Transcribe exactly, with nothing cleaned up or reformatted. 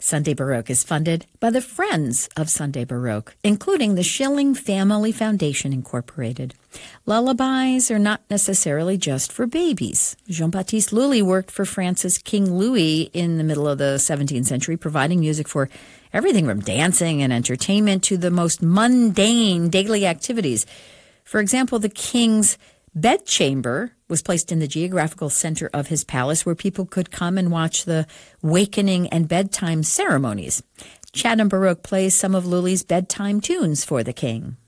Sunday Baroque is funded by the Friends of Sunday Baroque, including the Schilling Family Foundation, Incorporated. Lullabies are not necessarily just for babies. Jean-Baptiste Lully worked for France's King Louis in the middle of the seventeenth century, providing music for everything from dancing and entertainment to the most mundane daily activities. For example, the king's bedchamber was placed in the geographical center of his palace, where people could come and watch the wakening and bedtime ceremonies. Chatham Baroque plays some of Lully's bedtime tunes for the king.